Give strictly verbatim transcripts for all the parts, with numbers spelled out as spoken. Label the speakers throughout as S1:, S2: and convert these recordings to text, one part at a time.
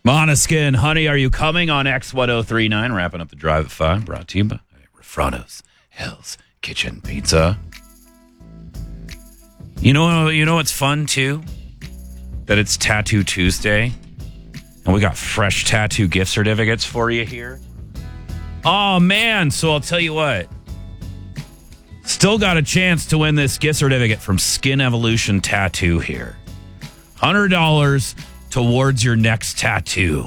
S1: Monoskin, honey, are you coming on X ten thirty-nine? Wrapping up the drive at five. Brought to you by Refrano's Hell's Kitchen Pizza. You know, you know what's fun too? That it's Tattoo Tuesday, and we got fresh tattoo gift certificates for you here. Oh man! So I'll tell you what. Still got a chance to win this gift certificate from Skin Evolution Tattoo here. one hundred dollars towards your next tattoo.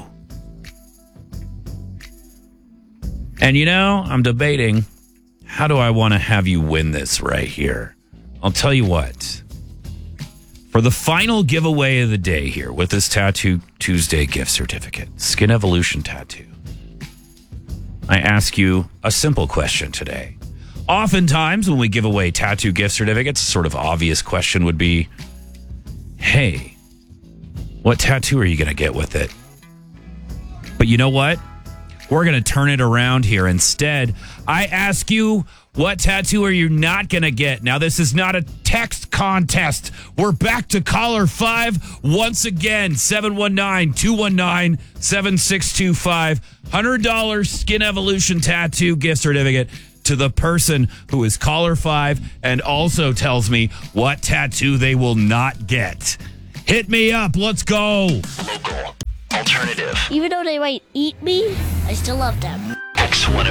S1: And you know, I'm debating, how do I want to have you win this right here? I'll tell you what. For the final giveaway of the day here with this Tattoo Tuesday gift certificate, Skin Evolution Tattoo, I ask you a simple question today. Oftentimes when we give away tattoo gift certificates, a sort of obvious question would be, hey, what tattoo are you going to get with it? But you know what? We're going to turn it around here. Instead, I ask you, what tattoo are you not going to get? Now, this is not a text contest. We're back to caller five once again. seven one nine, two one nine, seven six two five. one hundred dollars Skin Evolution Tattoo gift certificate to the person who is caller five and also tells me what tattoo they will not get. Hit me up. Let's go.
S2: Local. Alternative.
S3: Even though they might eat me, I still love them.